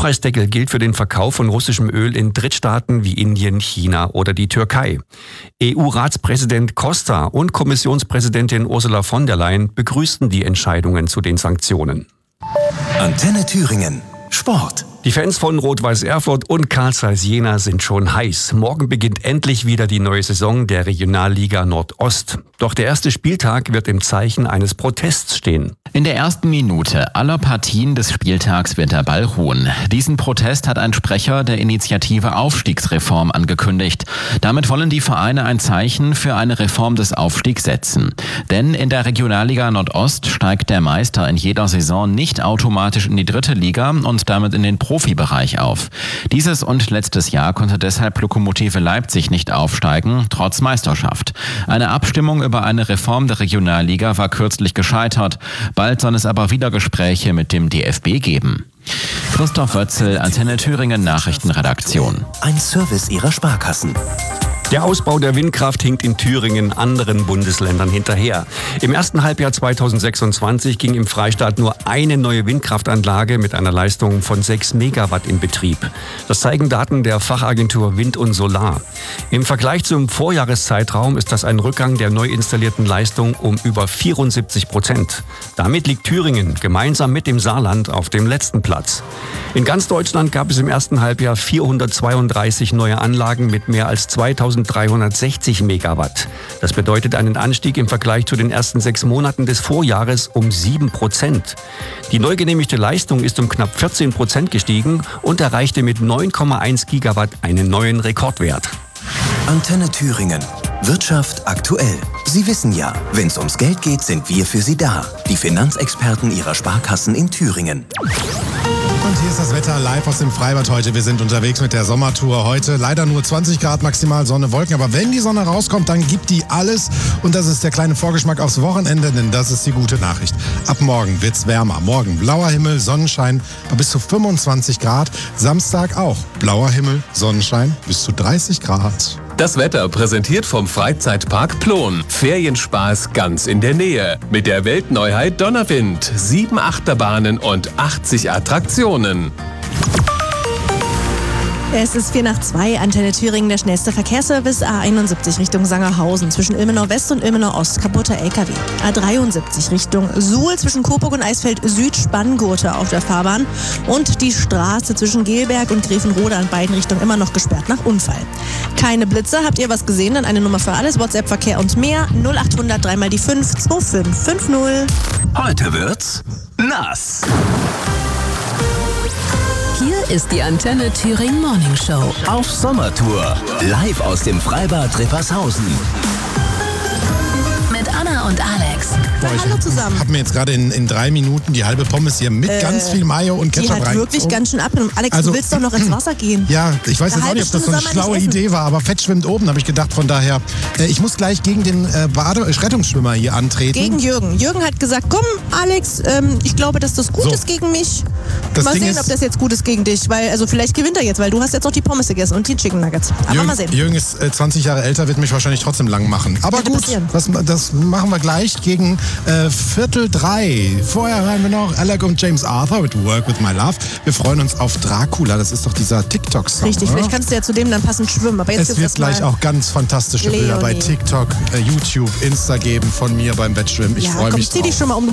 Ölpreisdeckel gilt für den Verkauf von russischem Öl in Drittstaaten wie Indien, China oder die Türkei. EU-Ratspräsident Costa und Kommissionspräsidentin Ursula von der Leyen begrüßten die Entscheidungen zu den Sanktionen. Antenne Thüringen. Sport. Die Fans von Rot-Weiß Erfurt und Carl Zeiss Jena sind schon heiß. Morgen beginnt endlich wieder die neue Saison der Regionalliga Nordost. Doch der erste Spieltag wird im Zeichen eines Protests stehen. In der ersten Minute aller Partien des Spieltags wird der Ball ruhen. Diesen Protest hat ein Sprecher der Initiative Aufstiegsreform angekündigt. Damit wollen die Vereine ein Zeichen für eine Reform des Aufstiegs setzen. Denn in der Regionalliga Nordost steigt der Meister in jeder Saison nicht automatisch in die dritte Liga und damit in den Profibereich auf. Dieses und letztes Jahr konnte deshalb Lokomotive Leipzig nicht aufsteigen, trotz Meisterschaft. Eine Abstimmung über eine Reform der Regionalliga war kürzlich gescheitert. Bald soll es aber wieder Gespräche mit dem DFB geben. Christoph Wötzel, Antenne Thüringen Nachrichtenredaktion. Ein Service Ihrer Sparkassen. Der Ausbau der Windkraft hinkt in Thüringen anderen Bundesländern hinterher. Im ersten Halbjahr 2026 ging im Freistaat nur eine neue Windkraftanlage mit einer Leistung von 6 Megawatt in Betrieb. Das zeigen Daten der Fachagentur Wind und Solar. Im Vergleich zum Vorjahreszeitraum ist das ein Rückgang der neu installierten Leistung um über 74%. Damit liegt Thüringen gemeinsam mit dem Saarland auf dem letzten Platz. In ganz Deutschland gab es im ersten Halbjahr 432 neue Anlagen mit mehr als 2360 Megawatt. Das bedeutet einen Anstieg im Vergleich zu den ersten 6 Monaten des Vorjahres um 7%. Die neu genehmigte Leistung ist um knapp 14% gestiegen und erreichte mit 9,1 Gigawatt einen neuen Rekordwert. Antenne Thüringen. Wirtschaft aktuell. Sie wissen ja, wenn es ums Geld geht, sind wir für Sie da. Die Finanzexperten Ihrer Sparkassen in Thüringen. Und hier ist das Wetter live aus dem Freibad heute. Wir sind unterwegs mit der Sommertour. Heute leider nur 20 Grad maximal, Sonne, Wolken. Aber wenn die Sonne rauskommt, dann gibt die alles. Und das ist der kleine Vorgeschmack aufs Wochenende, denn das ist die gute Nachricht. Ab morgen wird's wärmer. Morgen blauer Himmel, Sonnenschein bei bis zu 25 Grad. Samstag auch blauer Himmel, Sonnenschein bis zu 30 Grad. Das Wetter präsentiert vom Freizeitpark Plon. Ferienspaß ganz in der Nähe. Mit der Weltneuheit Donnerwind. 7 Achterbahnen und 80 Attraktionen. Es ist 1:04, Antenne Thüringen, der schnellste Verkehrsservice. A71 Richtung Sangerhausen zwischen Ilmenau West und Ilmenau Ost, kaputter LKW. A73 Richtung Suhl zwischen Coburg und Eisfeld Süd, Spanngurte auf der Fahrbahn. Und die Straße zwischen Gelberg und Grevenrode an beiden Richtungen immer noch gesperrt nach Unfall. Keine Blitze, habt ihr was gesehen? Dann eine Nummer für alles, WhatsApp, Verkehr und mehr. 0800 3 mal die 5 2550. Heute wird's nass. Hier ist die Antenne Thüringen Morning Show. Auf Sommertour. Live aus dem Freibad Rippershausen. Mit Anna und Alex. Hallo zusammen. Ich habe mir jetzt gerade in 3 Minuten die halbe Pommes hier mit ganz viel Mayo und Ketchup rein. Die hat wirklich ganz schön abgenommen. Alex, Also, du willst doch noch ins Wasser gehen. Ja, ich weiß jetzt auch nicht, ob das so eine Stunde soll man schlaue nicht essen. Idee war, aber Fett schwimmt oben, habe ich gedacht. Von daher, ich muss gleich gegen den Rettungsschwimmer hier antreten. Gegen Jürgen. Jürgen hat gesagt, komm Alex, ich glaube, dass das gut ist gegen mich. Mal sehen, ob das jetzt gut ist gegen dich. Weil, also vielleicht gewinnt er jetzt, weil du hast jetzt auch die Pommes gegessen und die Chicken Nuggets. Aber mal sehen. Jürgen ist 20 Jahre älter, wird mich wahrscheinlich trotzdem lang machen. Aber Könnte gut, passieren. das machen wir gleich gegen 2:45. Vorher hören wir noch Alec und James Arthur mit Work With My Love. Wir freuen uns auf Dracula, das ist doch dieser TikTok-Song. Richtig, oder? vielleicht kannst du ja zu dem dann passend schwimmen. Aber jetzt Es wird gleich auch ganz fantastische Bilder bei Leonie. TikTok, YouTube, Insta geben von mir beim Wettschwimmen. Ich freue mich Zieh drauf. dich schon mal um.